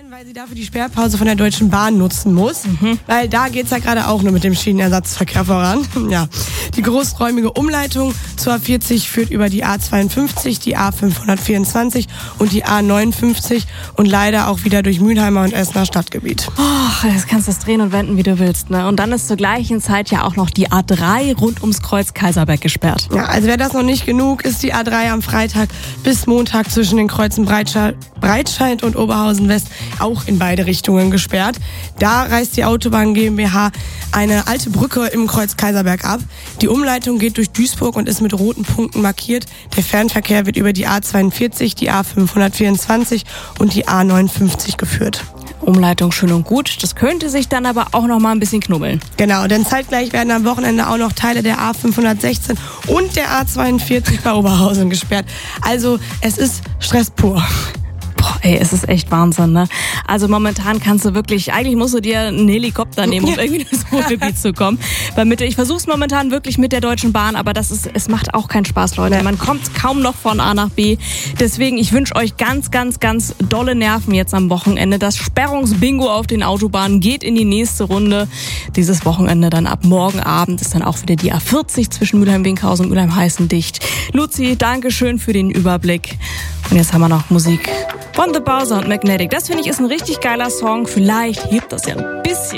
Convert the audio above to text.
weil sie dafür die Sperrpause von der Deutschen Bahn nutzen muss. Weil da geht's ja gerade auch nur mit dem Schienenersatzverkehr voran. Ja. Die großräumige Umleitung zur A40 führt über die A52, die A524 und die A59 und leider auch wieder durch Mülheimer und Essener Stadtgebiet. Oh, jetzt kannst du es drehen und wenden, wie du willst, ne? Und dann ist zur gleichen Zeit ja auch noch die A3 rund ums Kreuz Kaiserberg gesperrt. Ja, also wäre das noch nicht genug, ist die A3 am Freitag bis Montag zwischen den Kreuzen Breitscheid und Oberhausen West auch in beide Richtungen gesperrt. Da reißt die Autobahn GmbH eine alte Brücke im Kreuz Kaiserberg ab. Die Umleitung geht durch Duisburg und ist mit roten Punkten markiert. Der Fernverkehr wird über die A42, die A524 und die A59 geführt. Umleitung schön und gut, das könnte sich dann aber auch noch mal ein bisschen knubbeln. Genau, denn zeitgleich werden am Wochenende auch noch Teile der A516 und der A42 bei Oberhausen gesperrt. Also es ist Stress pur. Boah, ey, es ist echt Wahnsinn, ne? Also momentan kannst du wirklich, eigentlich musst du dir einen Helikopter nehmen, um irgendwie ins Ruhrgebiet zu kommen. Ich versuch's momentan wirklich mit der Deutschen Bahn, aber es macht auch keinen Spaß, Leute. Man kommt kaum noch von A nach B. Deswegen, ich wünsche euch ganz, ganz, ganz dolle Nerven jetzt am Wochenende. Das Sperrungsbingo auf den Autobahnen geht in die nächste Runde. Dieses Wochenende dann ab morgen Abend ist dann auch wieder die A40 zwischen Mülheim-Winkhausen und Mülheim-Heißen dicht. Luzi, danke schön für den Überblick. Und jetzt haben wir noch Musik von The Bowser und Magnetic. Das finde ich ist ein richtig geiler Song. Vielleicht hebt das ja ein bisschen